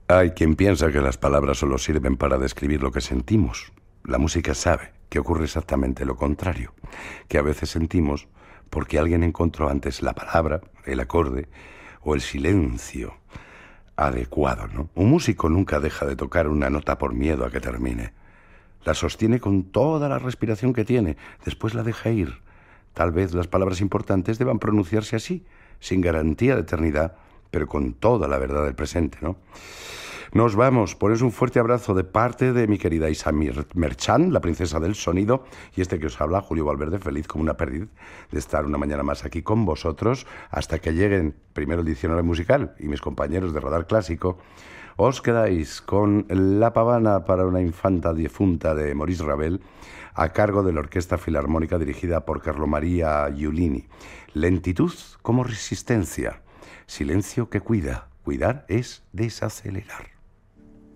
Hay quien piensa que las palabras solo sirven para describir lo que sentimos. La música sabe que ocurre exactamente lo contrario, que a veces sentimos porque alguien encontró antes la palabra, el acorde o el silencio adecuado, ¿no? Un músico nunca deja de tocar una nota por miedo a que termine. La sostiene con toda la respiración que tiene, después la deja ir. Tal vez las palabras importantes deban pronunciarse así, sin garantía de eternidad, pero con toda la verdad del presente, ¿no? Nos vamos. Poneros un fuerte abrazo de parte de mi querida Isa Merchan, la princesa del sonido, y este que os habla, Julio Valverde, feliz como una perdiz de estar una mañana más aquí con vosotros, hasta que lleguen primero el diccionario musical y mis compañeros de Radar Clásico. Os quedáis con La Pavana para una infanta difunta de Maurice Ravel, a cargo de la Orquesta Filarmónica dirigida por Carlo Maria Giulini. Lentitud como resistencia, silencio que cuida. Cuidar es desacelerar.